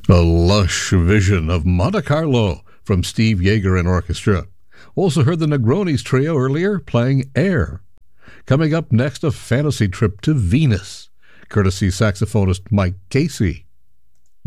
A lush vision of Monte Carlo from Steve Yeager and Orchestra. Also heard the Negronis Trio earlier playing Air. Coming up next, a fantasy trip to Venus, courtesy saxophonist Mike Casey.